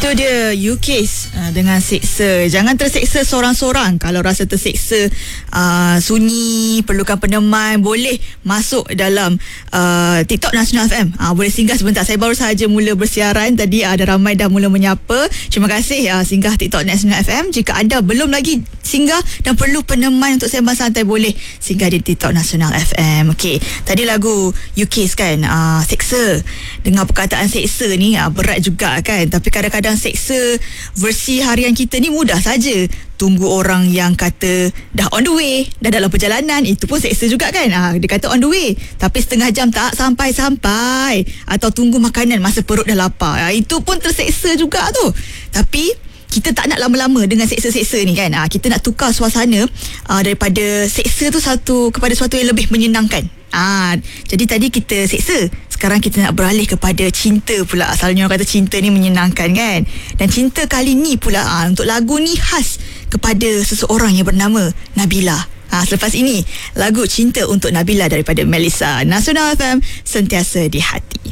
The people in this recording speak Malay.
Itu dia UKIS dengan seksa. Jangan terseksa seorang-seorang. Kalau rasa terseksa, sunyi, perlukan peneman, boleh masuk dalam TikTok Nasional FM. Boleh singgah sebentar. Saya baru sahaja mula bersiaran. Tadi ada ramai dah mula menyapa. Terima kasih singgah TikTok Nasional FM. Jika anda belum lagi singgah dan perlu peneman untuk sembang santai, boleh singgah di TikTok Nasional FM. Okey, tadi lagu UKIS kan, seksa. Dengan perkataan seksa ni berat juga kan. Tapi kadang-kadang seksa versi harian kita ni mudah saja. Tunggu orang yang kata dah on the way, dah dalam perjalanan, itu pun seksa juga kan. Dia kata on the way, tapi setengah jam tak sampai-sampai. Atau tunggu makanan masa perut dah lapar, itu pun terseksa juga tu. Tapi kita tak nak lama-lama dengan seksa-seksa ni kan. Kita nak tukar suasana daripada seksa tu kepada sesuatu yang lebih menyenangkan. Jadi tadi kita seksa, sekarang kita nak beralih kepada cinta pula. Asalnya orang kata cinta ni menyenangkan kan. Dan cinta kali ni pula untuk lagu ni khas kepada seseorang yang bernama Nabila. Selepas ini lagu Cinta untuk Nabila daripada Melissa. Nasional FM, sentiasa di hati.